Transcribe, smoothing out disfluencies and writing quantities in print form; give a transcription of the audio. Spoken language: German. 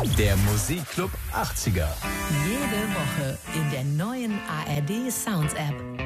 Der Musikclub 80er. Jede Woche in der neuen ARD Sounds App.